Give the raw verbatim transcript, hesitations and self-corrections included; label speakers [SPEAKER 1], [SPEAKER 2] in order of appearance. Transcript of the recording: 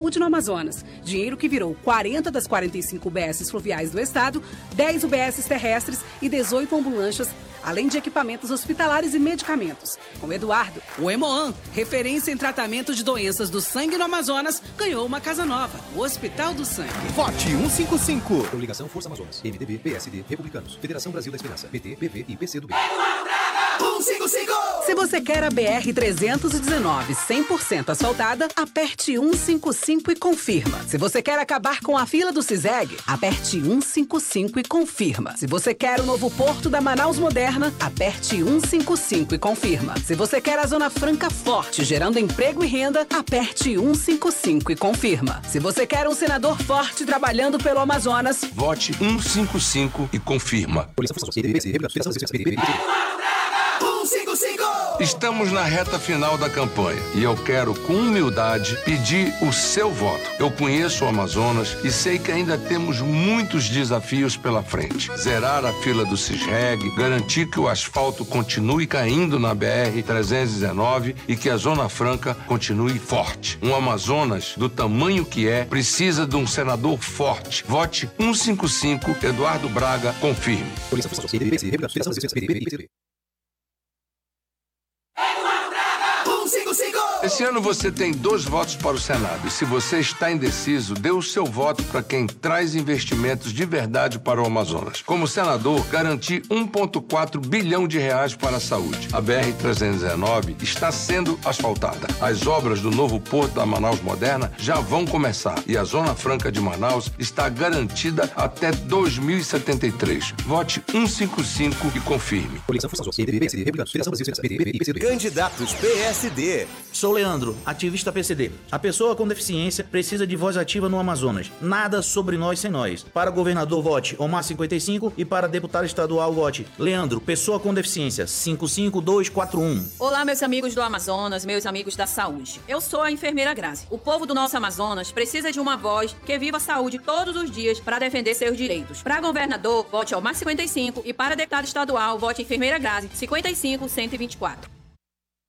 [SPEAKER 1] saúde no Amazonas. Dinheiro que virou quarenta das quarenta e cinco U B Ss fluviais do estado, dez U B Ss terrestres e dezoito ambulâncias, além de equipamentos hospitalares e medicamentos. Com Eduardo, o Hemoan, referência em tratamento de doenças do sangue no Amazonas, ganhou uma casa nova, o Hospital do Sangue.
[SPEAKER 2] Vote cento e cinquenta e cinco.
[SPEAKER 3] Coligação Força Amazonas, M D B, P S D, Republicanos, Federação Brasil da Esperança, P T, P V e P C do B.
[SPEAKER 2] cento e cinquenta e cinco.
[SPEAKER 1] Se você quer a B R trezentos e dezenove cem por cento asfaltada, aperte cento e cinquenta e cinco e confirma. Se você quer acabar com a fila do CISEG, aperte cento e cinquenta e cinco e confirma. Se você quer o novo porto da Manaus Moderna, aperte cento e cinquenta e cinco e confirma. Se você quer a Zona Franca forte, gerando emprego e renda, aperte cento e cinquenta e cinco e confirma. Se você quer um senador forte trabalhando pelo Amazonas,
[SPEAKER 4] vote cento e cinquenta e cinco e confirma. Estamos na reta final da campanha e eu quero, com humildade, pedir o seu voto. Eu conheço o Amazonas e sei que ainda temos muitos desafios pela frente. Zerar a fila do CISREG, garantir que o asfalto continue caindo na B R trezentos e dezenove e que a Zona Franca continue forte. Um Amazonas do tamanho que é, precisa de um senador forte. Vote cento e cinquenta e cinco, Eduardo Braga, confirme. Esse ano você tem dois votos para o Senado e se você está indeciso, dê o seu voto para quem traz investimentos de verdade para o Amazonas. Como senador, garanti um vírgula quatro bilhão de reais para a saúde. A B R trezentos e dezenove está sendo asfaltada. As obras do novo porto da Manaus Moderna já vão começar e a Zona Franca de Manaus está garantida até dois mil e setenta e três. Vote cento e cinquenta e cinco e confirme.
[SPEAKER 2] Candidatos P S D.
[SPEAKER 5] Sou Leandro, ativista P C D. A pessoa com deficiência precisa de voz ativa no Amazonas. Nada sobre nós sem nós. Para governador, vote Omar cinquenta e cinco e para deputado estadual, vote Leandro, pessoa com deficiência, cinco cinco dois quatro um.
[SPEAKER 6] Olá, meus amigos do Amazonas, meus amigos da saúde. Eu sou a enfermeira Grazi. O povo do nosso Amazonas precisa de uma voz que viva a saúde todos os dias para defender seus direitos. Para governador, vote Omar cinquenta e cinco e para deputado estadual, vote enfermeira Grazi, cinquenta e cinco cento e vinte e quatro.